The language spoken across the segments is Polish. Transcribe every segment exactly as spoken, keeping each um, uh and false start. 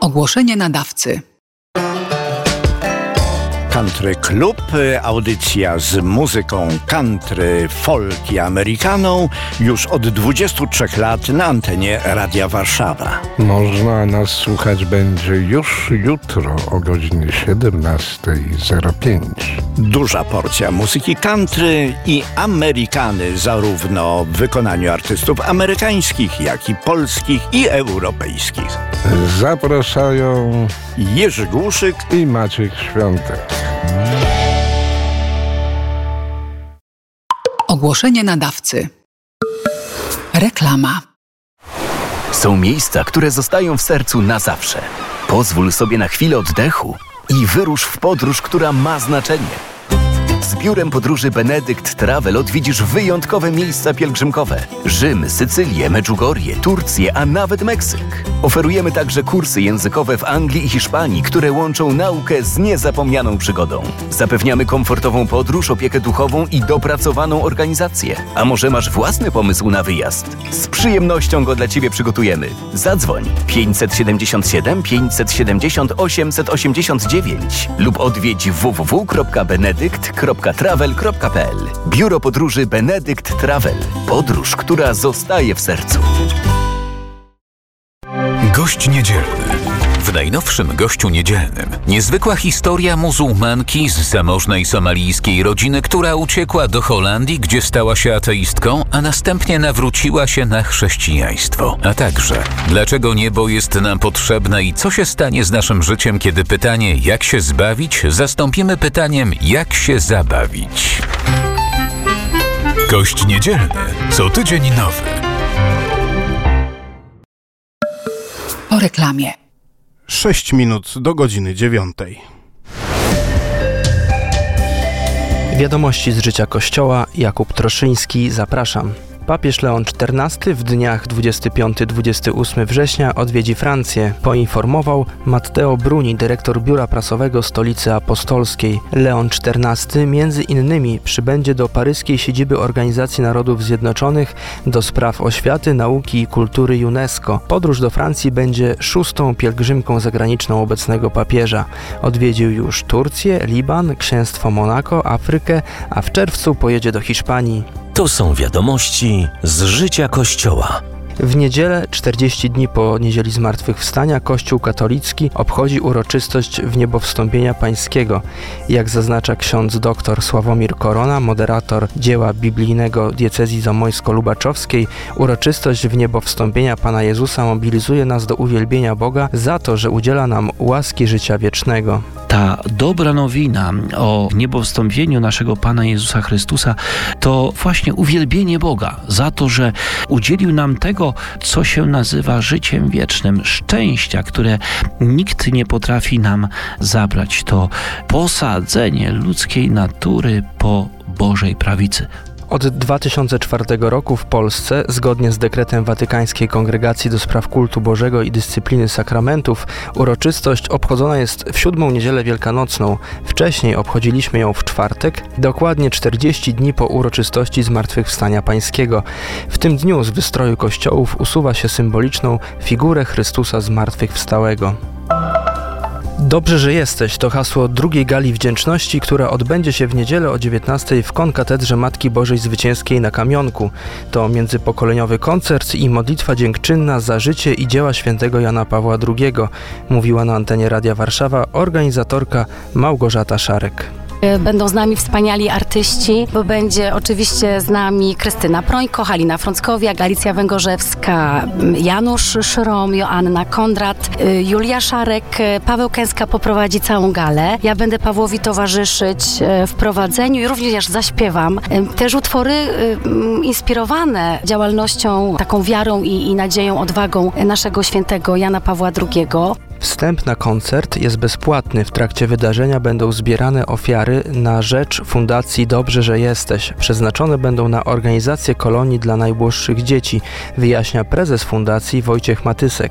Ogłoszenie nadawcy. Country Club, audycja z muzyką country, folk i amerykaną już od dwudziestu trzech lat na antenie Radia Warszawa. Można nas słuchać będzie już jutro o godzinie siedemnasta zero pięć. Duża porcja muzyki country i amerykany, zarówno w wykonaniu artystów amerykańskich, jak i polskich i europejskich. Zapraszają Jerzy Głuszyk i Maciek Świątek. Ogłoszenie nadawcy. Reklama. Są miejsca, które zostają w sercu na zawsze. Pozwól sobie na chwilę oddechu i wyrusz w podróż, która ma znaczenie. Z biurem podróży Benedykt Travel odwiedzisz wyjątkowe miejsca pielgrzymkowe. Rzym, Sycylię, Medjugorje, Turcję, a nawet Meksyk. Oferujemy także kursy językowe w Anglii i Hiszpanii, które łączą naukę z niezapomnianą przygodą. Zapewniamy komfortową podróż, opiekę duchową i dopracowaną organizację. A może masz własny pomysł na wyjazd? Z przyjemnością go dla Ciebie przygotujemy. Zadzwoń pięćset siedemdziesiąt siedem pięćset siedemdziesiąt osiemset osiemdziesiąt dziewięć lub odwiedź w w w kropka benedykt kropka travel kropka p l. Biuro podróży Benedykt Travel. Podróż, która zostaje w sercu. Gość niedzielny. W najnowszym Gościu Niedzielnym niezwykła historia muzułmanki z zamożnej somalijskiej rodziny, która uciekła do Holandii, gdzie stała się ateistką, a następnie nawróciła się na chrześcijaństwo. A także, dlaczego niebo jest nam potrzebne i co się stanie z naszym życiem, kiedy pytanie, jak się zbawić, zastąpimy pytaniem, jak się zabawić. Gość Niedzielny. Co tydzień nowy. Po reklamie. Sześć minut do godziny dziewiątej. Wiadomości z życia Kościoła. Jakub Troszyński, zapraszam. Papież Leon czternasty w dniach dwudziestego piątego do dwudziestego ósmego września odwiedzi Francję, poinformował Matteo Bruni, dyrektor Biura Prasowego Stolicy Apostolskiej. Leon czternasty między innymi przybędzie do paryskiej siedziby Organizacji Narodów Zjednoczonych do spraw oświaty, nauki i kultury UNESCO. Podróż do Francji będzie szóstą pielgrzymką zagraniczną obecnego papieża. Odwiedził już Turcję, Liban, Księstwo Monako, Afrykę, a w czerwcu pojedzie do Hiszpanii. To są wiadomości z życia Kościoła. W niedzielę, czterdzieści dni po Niedzieli Zmartwychwstania, Kościół katolicki obchodzi uroczystość Wniebowstąpienia Pańskiego. Jak zaznacza ksiądz dr Sławomir Korona, moderator dzieła biblijnego diecezji zamojsko-lubaczowskiej, uroczystość Wniebowstąpienia Pana Jezusa mobilizuje nas do uwielbienia Boga za to, że udziela nam łaski życia wiecznego. Ta dobra nowina o niebowstąpieniu naszego Pana Jezusa Chrystusa to właśnie uwielbienie Boga za to, że udzielił nam tego, co się nazywa życiem wiecznym, szczęścia, które nikt nie potrafi nam zabrać. To posadzenie ludzkiej natury po Bożej prawicy. Od dwa tysiące czwartego roku w Polsce, zgodnie z dekretem Watykańskiej Kongregacji do Spraw Kultu Bożego i Dyscypliny Sakramentów, uroczystość obchodzona jest w siódmą niedzielę wielkanocną. Wcześniej obchodziliśmy ją w czwartek, dokładnie czterdzieści dni po uroczystości Zmartwychwstania Pańskiego. W tym dniu z wystroju kościołów usuwa się symboliczną figurę Chrystusa Zmartwychwstałego. Dobrze, że jesteś to hasło drugiej gali wdzięczności, która odbędzie się w niedzielę o dziewiętnastej w konkatedrze Matki Bożej Zwycięskiej na Kamionku. To międzypokoleniowy koncert i modlitwa dziękczynna za życie i dzieła świętego Jana Pawła drugiego, mówiła na antenie Radia Warszawa organizatorka Małgorzata Szarek. Będą z nami wspaniali artyści, bo będzie oczywiście z nami Krystyna Prońko, Halina Frąckowiak, Alicja Węgorzewska, Janusz Szrom, Joanna Kondrat, Julia Szarek, Paweł Kęska poprowadzi całą galę. Ja będę Pawłowi towarzyszyć w prowadzeniu i również zaśpiewam też utwory inspirowane działalnością, taką wiarą i, i nadzieją, odwagą naszego świętego Jana Pawła drugiego. Wstęp na koncert jest bezpłatny. W trakcie wydarzenia będą zbierane ofiary na rzecz Fundacji Dobrze, że jesteś. Przeznaczone będą na organizację kolonii dla najmłodszych dzieci, wyjaśnia prezes fundacji Wojciech Matysek.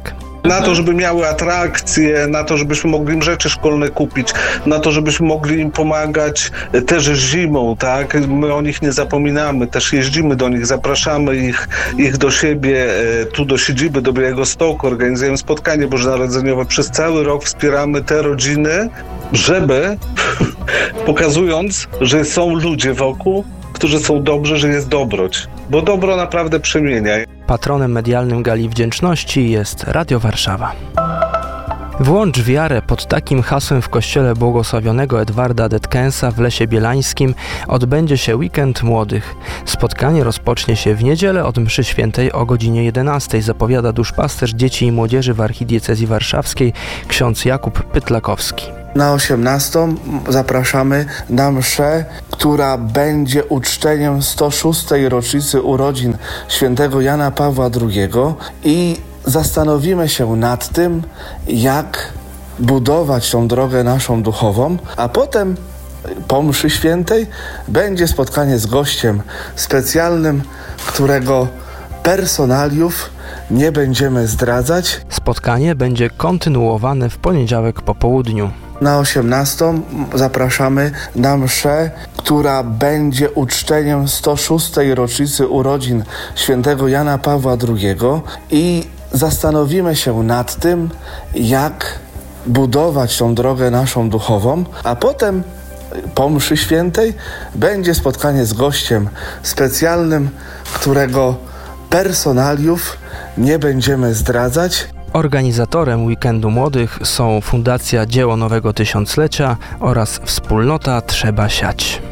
Na to, żeby miały atrakcje, na to, żebyśmy mogli im rzeczy szkolne kupić, na to, żebyśmy mogli im pomagać też zimą, tak? My o nich nie zapominamy, też jeździmy do nich, zapraszamy ich, ich do siebie, tu do siedziby, do Białegostoku, organizujemy spotkanie bożonarodzeniowe. Przez cały rok wspieramy te rodziny, żeby pokazując, że są ludzie wokół, którzy są dobrzy, że jest dobroć, bo dobro naprawdę przemienia. Patronem medialnym Gali Wdzięczności jest Radio Warszawa. Włącz wiarę, pod takim hasłem w kościele błogosławionego Edwarda Detkensa w Lesie Bielańskim odbędzie się Weekend Młodych. Spotkanie rozpocznie się w niedzielę od mszy świętej o godzinie jedenastej, zapowiada duszpasterz dzieci i młodzieży w archidiecezji warszawskiej ksiądz Jakub Pytlakowski. Na osiemnastą zapraszamy na mszę, która będzie uczczeniem sto szóstej rocznicy urodzin świętego Jana Pawła drugiego i zastanowimy się nad tym, jak budować tą drogę naszą duchową, a potem po mszy świętej będzie spotkanie z gościem specjalnym, którego personaliów nie będziemy zdradzać. Spotkanie będzie kontynuowane w poniedziałek po południu. Na osiemnastą zapraszamy na mszę, która będzie uczczeniem sto szóstej rocznicy urodzin świętego Jana Pawła drugiego i zastanowimy się nad tym, jak budować tą drogę naszą duchową, a potem po mszy świętej będzie spotkanie z gościem specjalnym, którego personaliów nie będziemy zdradzać. Organizatorem Weekendu Młodych są Fundacja Dzieło Nowego Tysiąclecia oraz wspólnota Trzeba Siać.